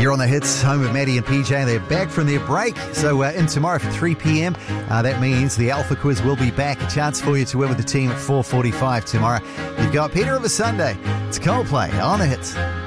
You're on the Hits, home of Maddie and PJ. They're back from their break. So in tomorrow for 3 p.m. That means the Alpha Quiz will be back. A chance for you to win with the team at 4:45 tomorrow. You've got Peter of a Sunday. It's Coldplay on the Hits.